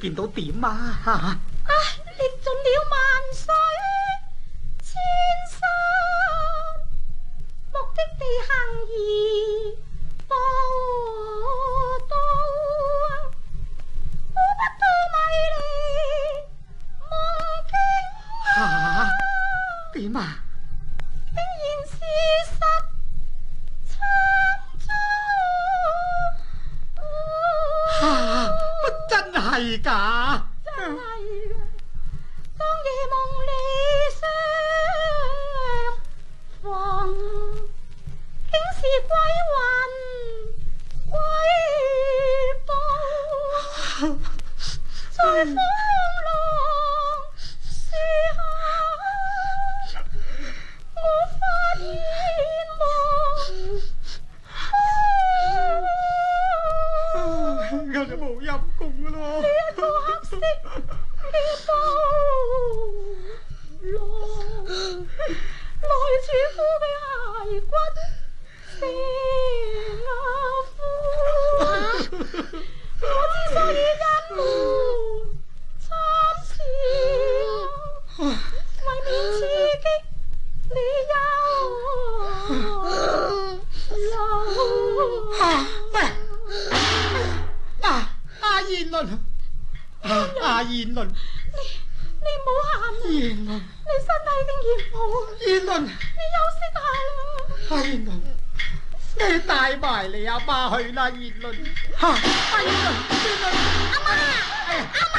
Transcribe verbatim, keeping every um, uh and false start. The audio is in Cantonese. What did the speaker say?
見到點啊？吓、啊！ 歷盡了萬水千山，目的地行而步到，估不到迷離夢境吓？點啊？ 竟然事實參中。 吓！乜真係㗎？ 真係嘅，當夜夢裏相逢，竟是鬼魂鬼步，在風浪樹下，我發現夢。 我就冇陰功咯。 呢一個黑色嘅刀郎，來自夫嘅骸骨成啊夫。我之所以隱瞞參照，為免刺激你憂慮。 吓！喂！啊！阿燕倫，阿阿燕倫， 你你唔好喊啦， 燕倫， 你身體已經熱好， 燕倫， 你休息下啦。 阿燕倫，你帶埋你阿媽去啦，燕倫。吓！阿燕倫，燕倫， 阿媽， 哎呀！ 阿